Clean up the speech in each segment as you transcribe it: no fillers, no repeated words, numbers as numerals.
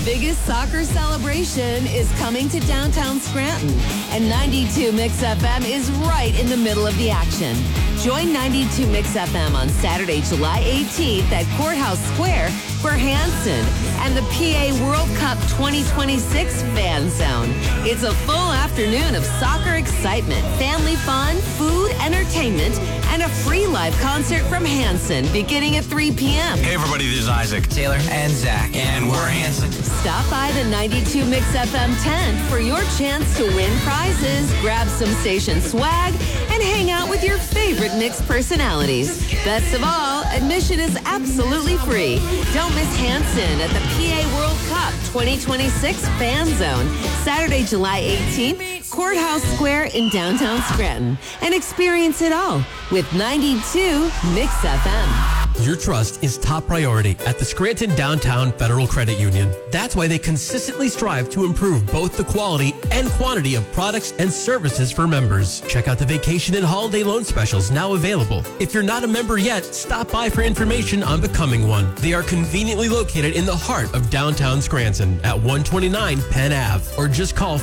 biggest soccer celebration is coming to downtown Scranton, and 92 Mix FM is right in the middle of the action. Join 92 Mix FM on Saturday, July 18th at Courthouse Square for Hanson and the PA World Cup 2026 Fan Zone. It's a full afternoon of soccer excitement, family fun, food, entertainment, and a free live concert from Hanson beginning at 3 p.m. Hey everybody, this is Isaac, Taylor, and Zach, and we're Hanson. Stop by the 92 Mix FM tent for your chance to win prizes, grab some station swag, and hang out with your favorite Mix personalities. Best of all, admission is absolutely free. Don't miss Hanson at the PA World Cup 2026 Fan Zone, Saturday, July 18th, Courthouse Square in downtown Scranton. And experience it all with 92 Mix FM. Your trust is top priority at the Scranton Downtown Federal Credit Union. That's why they consistently strive to improve both the quality and quantity of products and services for members. Check out the vacation and holiday loan specials now available. If you're not a member yet, stop by for information on becoming one. They are conveniently located in the heart of downtown Scranton at 129 Penn Ave, or just call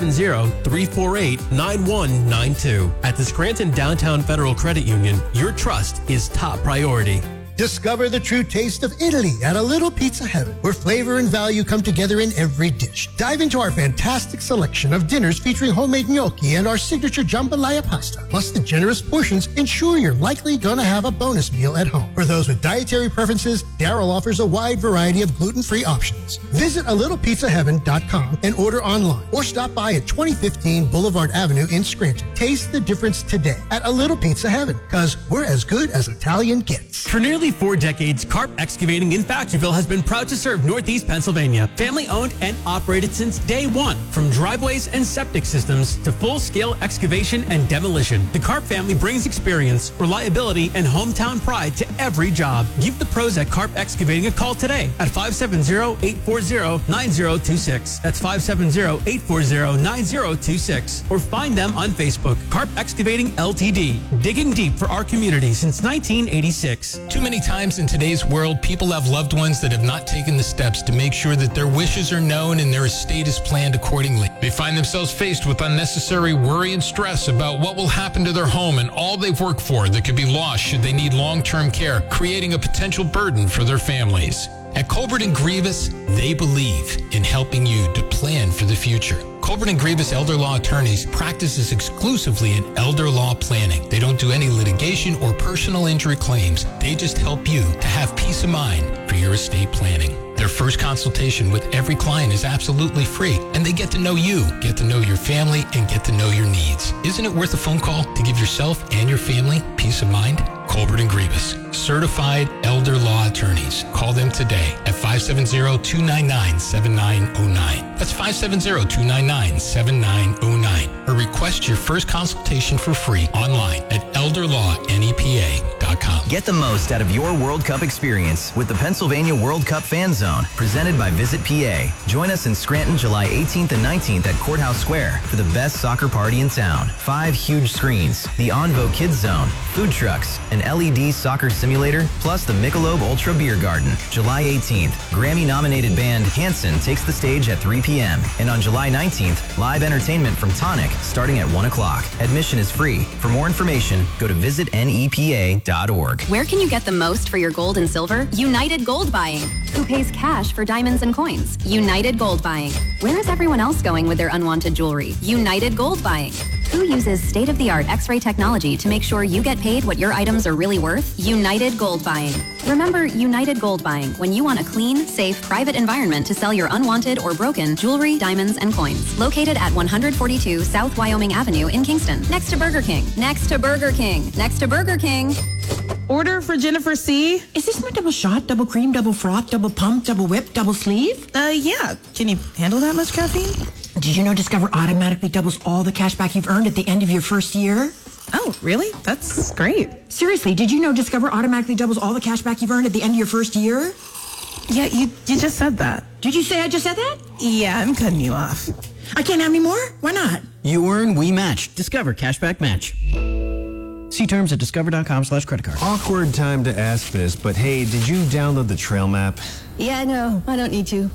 570-348-9192. At the Scranton Downtown Federal Credit Union, your trust is top priority. Discover the true taste of Italy at A Little Pizza Heaven, where flavor and value come together in every dish. Dive into our fantastic selection of dinners featuring homemade gnocchi and our signature jambalaya pasta. Plus, the generous portions ensure you're likely going to have a bonus meal at home. For those with dietary preferences, Darryl offers a wide variety of gluten-free options. Visit alittlepizzaheaven.com and order online, or stop by at 2015 Boulevard Avenue in Scranton. Taste the difference today at A Little Pizza Heaven, because we're as good as Italian gets. For nearly 4 decades, Carp Excavating in Factoryville has been proud to serve Northeast Pennsylvania. Family owned and operated since day one. From driveways and septic systems to full-scale excavation and demolition, the Carp family brings experience, reliability, and hometown pride to every job. Give the pros at Carp Excavating a call today at 570-840-9026. That's 570-840-9026. Or find them on Facebook. Carp Excavating LTD. Digging deep for our community since 1986. Too many times in today's world, people have loved ones that have not taken the steps to make sure that their wishes are known and their estate is planned accordingly. They find themselves faced with unnecessary worry and stress about what will happen to their home and all they've worked for that could be lost should they need long-term care, creating a potential burden for their families. At Colbert & Grievous, they believe in helping you to plan for the future. Colbert & Grievous Elder Law Attorneys practices exclusively in elder law planning. They don't do any litigation or personal injury claims. They just help you to have peace of mind for your estate planning. Their first consultation with every client is absolutely free, and they get to know you, get to know your family, and get to know your needs. Isn't it worth a phone call to give yourself and your family peace of mind? Colbert & Grievous, certified elder law attorneys. Call them today at 570-299-7909. That's 570-299-7909. Or request your first consultation for free online at elderlawnepa.com. Get the most out of your World Cup experience with the Pennsylvania World Cup Fan Zone, presented by Visit PA. Join us in Scranton July 18th and 19th at Courthouse Square for the best soccer party in town. 5 huge screens, the Onvo Kids Zone, food trucks, an LED soccer simulator, plus the Michelob Ultra Beer Garden. July 18th, Grammy-nominated band Hanson takes the stage at 3 p.m. And on July 19th, live entertainment from Tonic starting at 1 o'clock. Admission is free. For more information, go to visitnepa.org. Where can you get the most for your gold and silver? United Gold Buying. Who pays cash for diamonds and coins? United Gold Buying. Where is everyone else going with their unwanted jewelry? United Gold Buying. Who uses state-of-the-art X-ray technology to make sure you get paid what your items are really worth? United Gold Buying. Remember United Gold Buying when you want a clean, safe, private environment to sell your unwanted or broken jewelry, diamonds, and coins. Located at 142 South Wyoming Avenue in Kingston. Next to Burger King. Next to Burger King. Next to Burger King. Order for Jennifer C. Is this my double shot, double cream, double froth, double pump, double whip, double sleeve? Yeah. Can you handle that much caffeine? Did you know Discover automatically doubles all the cash back you've earned at the end of your first year? Oh, really? That's great. Seriously, did you know Discover automatically doubles all the cash back you've earned at the end of your first year? Yeah, you just said that. Did you say I just said that? Yeah, I'm cutting you off. I can't have any more? Why not? You earn, we match. Discover Cashback Match. See terms at discover.com/creditcard. Awkward time to ask this, but hey, did you download the trail map? Yeah, no, I don't need to.